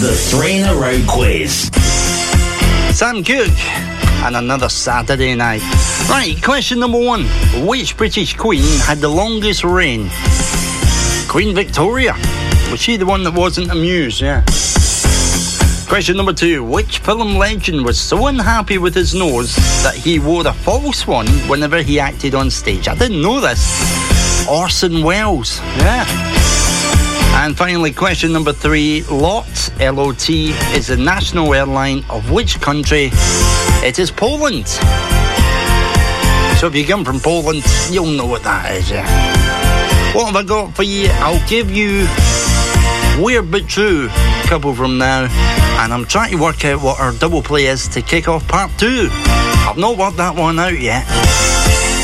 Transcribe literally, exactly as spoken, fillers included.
the three in a row quiz. Sam Cooke and another Saturday night. Right, question number one. Which British queen had the longest reign? Queen Victoria. Was she the one that wasn't amused? Yeah. Question number two. Which film legend was so unhappy with his nose that he wore a false one whenever he acted on stage? I didn't know this. Orson Welles. Yeah. And finally, question number three. LOT, L O T, is the national airline of which country? It is Poland. So if you come from Poland, you'll know what that is, yeah. What have I got for you? I'll give you Weird But True a couple from now. And I'm trying to work out what our double play is to kick off part two. I've not worked that one out yet.